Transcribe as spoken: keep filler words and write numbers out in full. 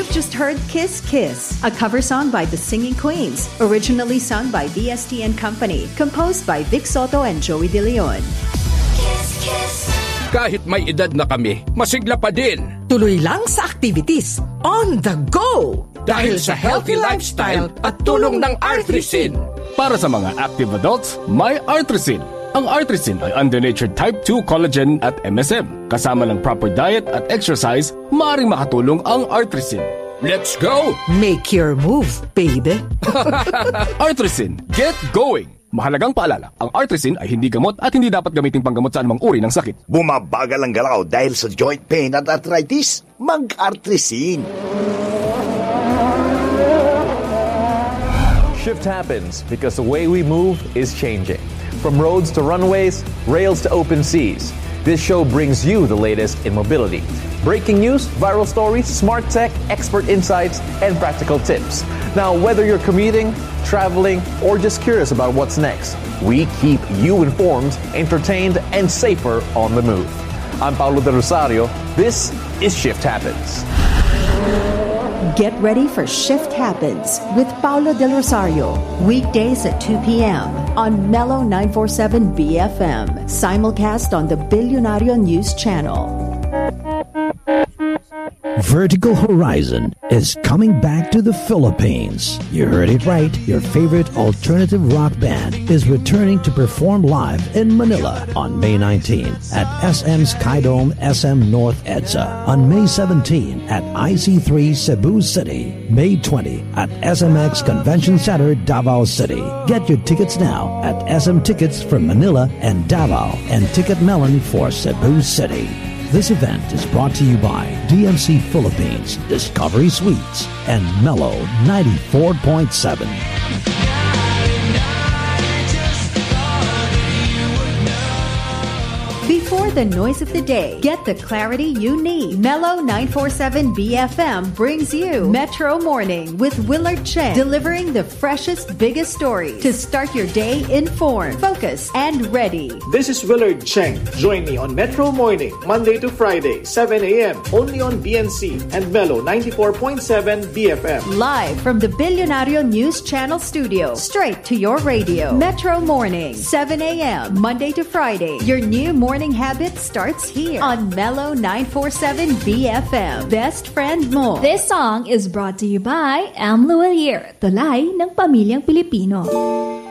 You've just heard Kiss Kiss, a cover song by the Singing Queens, originally sung by V S T and Company, composed by Vic Soto and Joey De Leon. Kiss Kiss. Kahit may edad na kami, masigla pa din. Tuloy lang sa activities, on the go! Dahil sa healthy lifestyle at tulong ng Artrisin. Para sa mga active adults, may Artrisin. Ang Artrisin ay under-natured type two collagen at M S M. Kasama ng proper diet at exercise, maaaring makatulong ang Artrisin. Let's go! Make your move, baby! Artrisin, get going! Mahalagang paalala, ang Artrisin ay hindi gamot at hindi dapat gamitin panggamot sa anumang uri ng sakit. Bumabagal ang galaw dahil sa joint pain at arthritis? Mag-Artrisin! Shift happens because the way we move is changing. From roads to runways, rails to open seas. This show brings you the latest in mobility. Breaking news, viral stories, smart tech, expert insights, and practical tips. Now, whether you're commuting, traveling, or just curious about what's next, we keep you informed, entertained, and safer on the move. I'm Paulo De Rosario. This is Shift Happens. Get ready for Shift Happens with Paulo Del Rosario. Weekdays at two p.m. on Mellow nine forty-seven B F M. Simulcast on the Billionario News Channel. Vertical Horizon is coming back to the Philippines. You heard it right. Your favorite alternative rock band is returning to perform live in Manila on May nineteenth at S M Skydome S M North EDSA. On May seventeenth at I C three Cebu City. May twentieth at S M X Convention Center Davao City. Get your tickets now at S M Tickets for Manila and Davao and Ticket Melon for Cebu City. This event is brought to you by D M C Philippines, Discovery Suites, and Mellow ninety-four point seven. Before the noise of the day, get the clarity you need. Mellow nine forty-seven B F M brings you Metro Morning with Willard Cheng, delivering the freshest, biggest stories to start your day informed, focused, and ready. This is Willard Cheng. Join me on Metro Morning, Monday to Friday, seven a.m. only on B N C and Mellow ninety-four point seven B F M. Live from the Billionario News Channel studio, straight to your radio. Metro Morning, seven a.m. Monday to Friday. Your new morning habit starts here on Mellow nine forty-seven B F M. Best friend mo. This song is brought to you by M. Lualier, tulay ng pamilyang Pilipino.